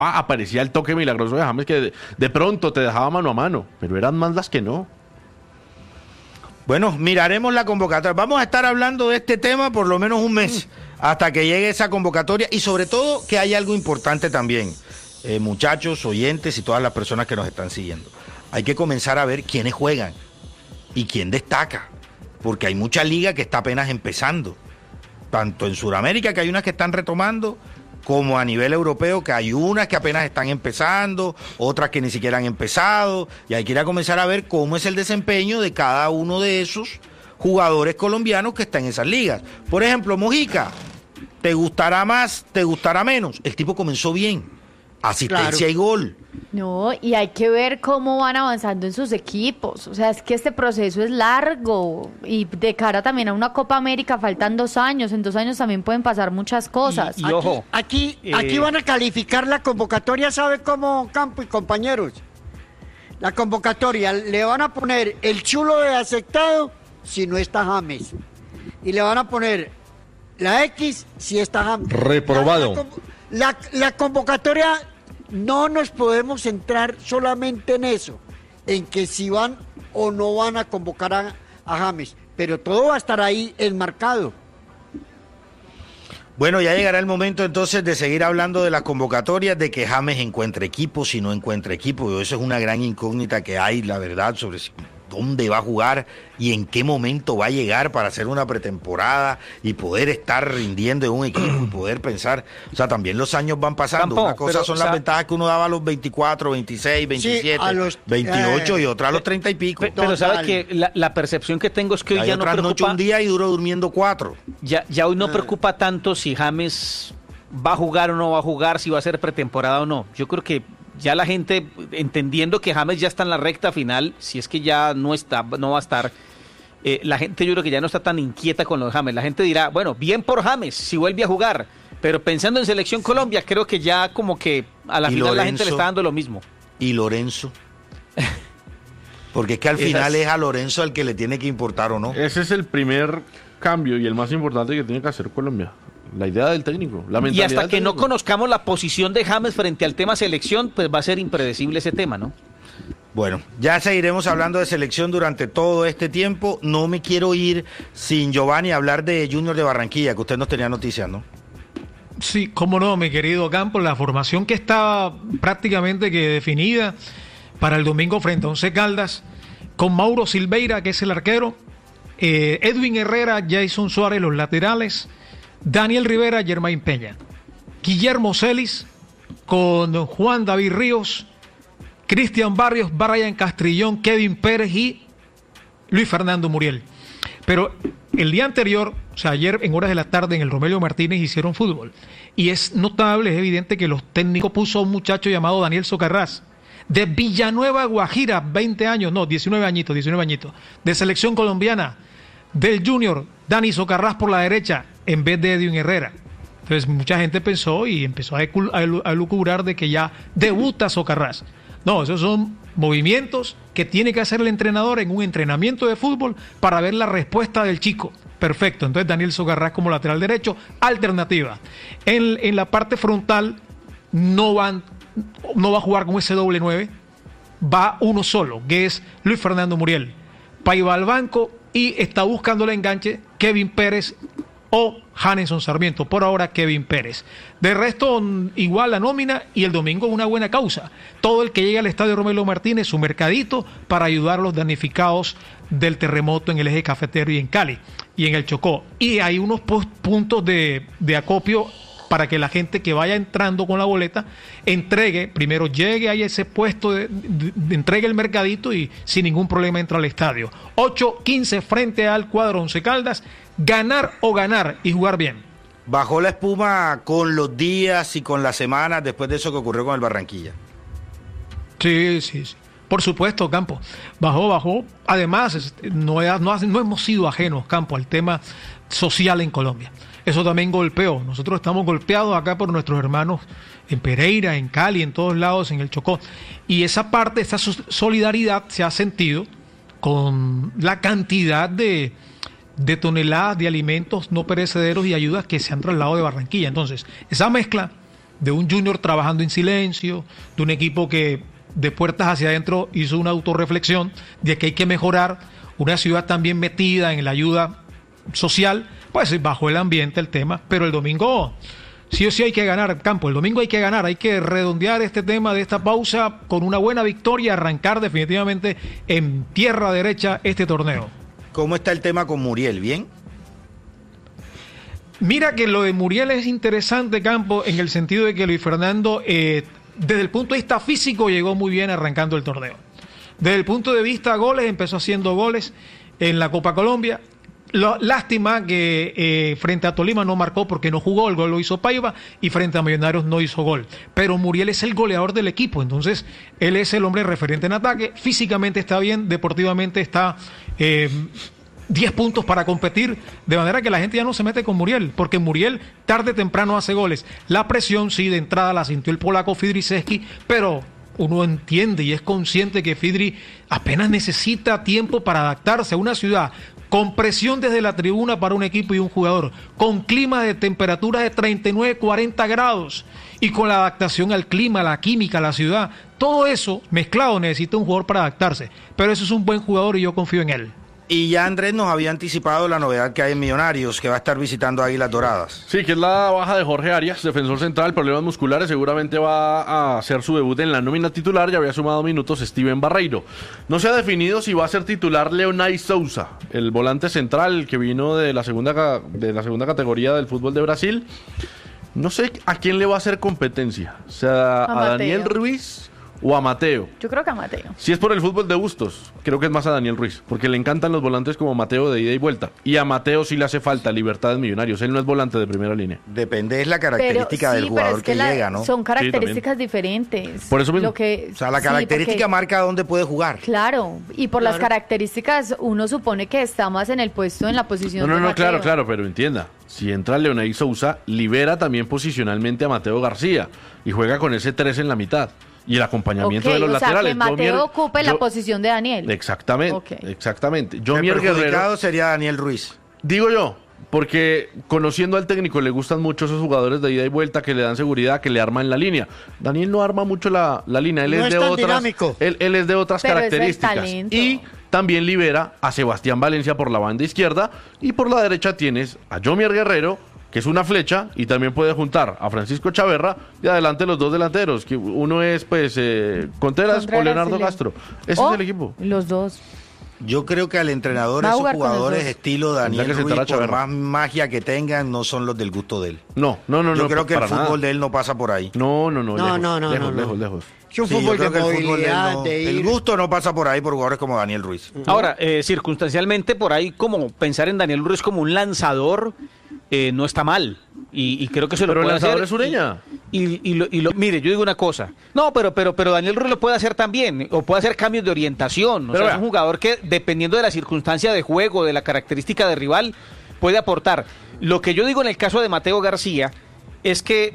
aparecía el toque milagroso de James que de pronto te dejaba mano a mano, pero eran más las que no. Bueno, miraremos la convocatoria. Vamos a estar hablando de este tema por lo menos un mes, hasta que llegue esa convocatoria, y sobre todo que hay algo importante también, muchachos, oyentes y todas las personas que nos están siguiendo. Hay que comenzar a ver quiénes juegan y quién destaca, porque hay mucha liga que está apenas empezando, tanto en Sudamérica, que hay unas que están retomando, como a nivel europeo, que hay unas que apenas están empezando, otras que ni siquiera han empezado, y hay que ir a comenzar a ver cómo es el desempeño de cada uno de esos jugadores colombianos que están en esas ligas. Por ejemplo, Mojica, ¿te gustará más, te gustará menos? El tipo comenzó bien, asistencia y gol. No, y hay que ver cómo van avanzando en sus equipos. O sea, es que este proceso es largo y de cara también a una Copa América faltan 2 años. En 2 años también pueden pasar muchas cosas. Y ojo, aquí van a calificar la convocatoria, ¿sabe cómo, Campo y compañeros? La convocatoria le van a poner el chulo de aceptado si no está James. Y le van a poner la X si está James. Reprobado. La convocatoria, no nos podemos centrar solamente en eso, en que si van o no van a convocar a James, pero todo va a estar ahí enmarcado. Bueno, ya llegará el momento entonces de seguir hablando de las convocatorias, de que James encuentre equipo, si no encuentra equipo. Eso es una gran incógnita que hay, la verdad, sobre dónde va a jugar y en qué momento va a llegar para hacer una pretemporada y poder estar rindiendo en un equipo y poder pensar. O sea, también los años van pasando. Campo, una cosa son las ventajas que uno daba a los 24, 26, 27, a los 28 y otra a los 30 y pico. Pero sabe que la percepción que tengo es que hoy Hay ya no otras noches preocupa. un día y duro durmiendo 4. Ya hoy no preocupa tanto si James va a jugar o no va a jugar, si va a ser pretemporada o no. Yo creo que ya la gente, entendiendo que James ya está en la recta final, si es que ya no va a estar, la gente yo creo que ya no está tan inquieta con lo de James. La gente dirá, bueno, bien por James, si vuelve a jugar, pero pensando en Selección Colombia, creo que ya como que a la final la gente le está dando lo mismo. ¿Y Lorenzo? Porque es que al final es a Lorenzo al que le tiene que importar o no. Ese es el primer cambio y el más importante que tiene que hacer Colombia. La idea del técnico, la mentalidad. Y hasta que del no técnico. conozcamos la posición de James frente al tema selección, pues va a ser impredecible ese tema, ¿no? Bueno, ya seguiremos hablando de selección durante todo este tiempo. No me quiero ir sin Giovanni a hablar de Junior de Barranquilla, que usted nos tenía noticias, ¿no? Sí, cómo no, mi querido Campos, la formación que estaba prácticamente que definida para el domingo frente a Once Caldas, con Mauro Silveira, que es el arquero, Edwin Herrera, Jason Suárez, los laterales, Daniel Rivera, Germain Peña, Guillermo Celis, con Juan David Ríos, Cristian Barrios, Brian Castrillón, Kevin Pérez y Luis Fernando Muriel. Pero el día anterior, o sea, ayer en horas de la tarde en el Romelio Martínez hicieron fútbol. Y es notable, es evidente que los técnicos puso a un muchacho llamado Daniel Socarrás, de Villanueva, Guajira, 20 años, no, 19 añitos, de selección colombiana, del Junior, Dani Socarrás por la derecha, en vez de Edwin Herrera. Entonces mucha gente pensó y empezó a lucurar de que ya debuta Socarrás. No, esos son movimientos que tiene que hacer el entrenador en un entrenamiento de fútbol para ver la respuesta del chico. Perfecto, entonces Daniel Socarrás como lateral derecho, alternativa. En la parte frontal no va a jugar con ese doble 9, va uno solo, que es Luis Fernando Muriel. Paiva al banco y está buscando el enganche Kevin Pérez o Hanenson Sarmiento, por ahora Kevin Pérez. De resto, igual la nómina y el domingo una buena causa. Todo el que llegue al estadio Romelio Martínez, su mercadito para ayudar a los damnificados del terremoto en el eje cafetero y en Cali y en el Chocó. Y hay unos puntos de acopio para que la gente que vaya entrando con la boleta entregue, primero llegue a ese puesto, entregue el mercadito y sin ningún problema entra al estadio. 8-15 frente al cuadro Once Caldas, ganar o ganar y jugar bien. Bajó la espuma con los días y con las semanas después de eso que ocurrió con el Barranquilla. Sí. Por supuesto, Campo. Bajó. Además, no hemos sido ajenos, Campo, al tema social en Colombia. Eso también golpeó. Nosotros estamos golpeados acá por nuestros hermanos en Pereira, en Cali, en todos lados, en el Chocó. Y esa parte, esa solidaridad se ha sentido con la cantidad de toneladas de alimentos no perecederos y ayudas que se han trasladado de Barranquilla. Entonces, esa mezcla de un Junior trabajando en silencio, de un equipo que de puertas hacia adentro hizo una autorreflexión de que hay que mejorar, una ciudad también metida en la ayuda social, pues bajó el ambiente el tema, pero el domingo sí o sí hay que ganar, Campo, el domingo hay que ganar, hay que redondear este tema de esta pausa con una buena victoria, arrancar definitivamente en tierra derecha este torneo. ¿Cómo está el tema con Muriel? ¿Bien? Mira que lo de Muriel es interesante, Campo, en el sentido de que Luis Fernando, desde el punto de vista físico, llegó muy bien arrancando el torneo. Desde el punto de vista goles, empezó haciendo goles en la Copa Colombia. Lástima que frente a Tolima no marcó porque no jugó, el gol lo hizo Paiva, y frente a Millonarios no hizo gol. Pero Muriel es el goleador del equipo, entonces él es el hombre referente en ataque, físicamente está bien, deportivamente está 10 puntos para competir, de manera que la gente ya no se mete con Muriel, porque Muriel tarde o temprano hace goles. La presión sí de entrada la sintió el polaco Fidriszewski, pero uno entiende y es consciente que Fidri apenas necesita tiempo para adaptarse a una ciudad con presión desde la tribuna para un equipo y un jugador, con clima de temperatura de 39, 40 grados y con la adaptación al clima, la química, la ciudad, todo eso mezclado necesita un jugador para adaptarse, pero eso es un buen jugador y yo confío en él. Y ya Andrés nos había anticipado la novedad que hay en Millonarios, que va a estar visitando Águilas Doradas. Sí, que es la baja de Jorge Arias, defensor central, problemas musculares, seguramente va a hacer su debut en la nómina titular, ya había sumado minutos Steven Barreiro. No se ha definido si va a ser titular Leonay Sousa, el volante central que vino de la segunda categoría del fútbol de Brasil. No sé a quién le va a hacer competencia, o sea, a Daniel Ruiz o a Mateo. Yo creo que a Mateo. Si es por el fútbol de Bustos, creo que es más a Daniel Ruiz, porque le encantan los volantes como Mateo de ida y vuelta. Y a Mateo sí le hace falta libertad en Millonarios. Él no es volante de primera línea. Depende, es la característica del jugador que llega, ¿no? Son características diferentes. Por eso mismo. O sea, la característica marca dónde puede jugar. Claro, y por las características uno supone que está más en el puesto, en la posición de Mateo. Claro, pero entienda. Si entra Leonay Sousa, libera también posicionalmente a Mateo García y juega con ese 3 en la mitad. Y el acompañamiento de los laterales. Que Mateo ocupe la posición de Daniel. Exactamente, exactamente. El perjudicado sería Daniel Ruiz. Digo yo, porque conociendo al técnico le gustan mucho esos jugadores de ida y vuelta que le dan seguridad, que le arman la línea. Daniel no arma mucho la línea, él es de otras características. Y también libera a Sebastián Valencia por la banda izquierda y por la derecha tienes a Jomier Guerrero, que es una flecha, y también puede juntar a Francisco Chaverra y adelante los dos delanteros, que uno es pues Contreras o Leonardo Castro. Ese es el equipo. Los dos. Yo creo que al entrenador esos jugadores estilo Daniel Ruiz, por más magia que tengan, no son los del gusto de él. No. Yo creo que el fútbol de él no pasa por ahí. No. Lejos. Es un fútbol de movilidad, el gusto no pasa por ahí por jugadores como Daniel Ruiz. Ahora, circunstancialmente por ahí como pensar en Daniel Ruiz como un lanzador no está mal. Y creo que se lo puede hacer. Pero el lanzador es Ureña. Mire, yo digo una cosa. No, pero Daniel Ruiz lo puede hacer también. O puede hacer cambios de orientación. O sea, es un jugador que, dependiendo de la circunstancia de juego, de la característica de rival, puede aportar. Lo que yo digo en el caso de Mateo García es que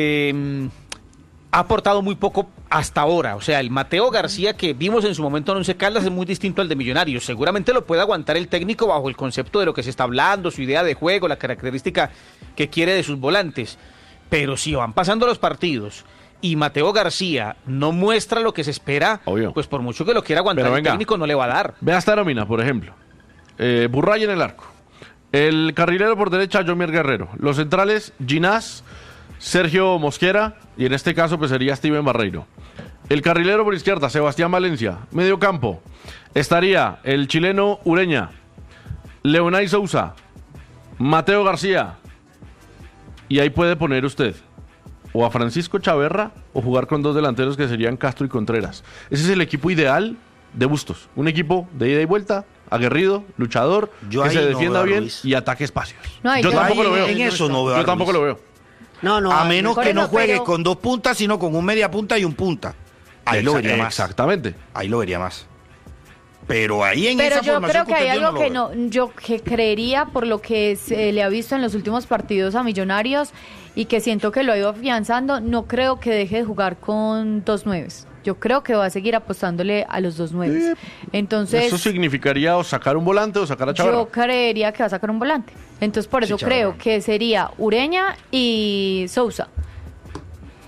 ha aportado muy poco hasta ahora. O sea, el Mateo García que vimos en su momento en Once Caldas es muy distinto al de Millonarios. Seguramente lo puede aguantar el técnico bajo el concepto de lo que se está hablando, su idea de juego, la característica que quiere de sus volantes. Pero si van pasando los partidos y Mateo García no muestra lo que se espera, obvio, pues por mucho que lo quiera aguantar el técnico no le va a dar. Vea esta nómina, por ejemplo. Burray en el arco. El carrilero por derecha, Jomier Guerrero. Los centrales, Ginás, Sergio Mosquera, y en este caso pues sería Steven Barreiro. El carrilero por izquierda, Sebastián Valencia. Medio campo, estaría el chileno Ureña, Leonay Sousa, Mateo García. Y ahí puede poner usted o a Francisco Chaverra o jugar con dos delanteros que serían Castro y Contreras. Ese es el equipo ideal de Bustos. Un equipo de ida y vuelta, aguerrido, luchador, que se defienda bien y ataque espacios. Yo tampoco lo veo. En eso no veo. Yo tampoco lo veo. A menos que no juegue con dos puntas, sino con un media punta y un punta. Ahí lo vería más. Exactamente. Ahí lo vería más. Pero ahí en esa formación. Pero yo creo que hay algo que yo creería por lo que se le ha visto en los últimos partidos a Millonarios y que siento que lo ha ido afianzando, no creo que deje de jugar con 2 nueves. Yo creo que va a seguir apostándole a los 2 nueves. Entonces, ¿eso significaría o sacar un volante o sacar a Chaverra? Yo creería que va a sacar un volante. Entonces por eso creo que sería Ureña y Sousa.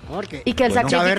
Porque Y que el Bueno. sacrificio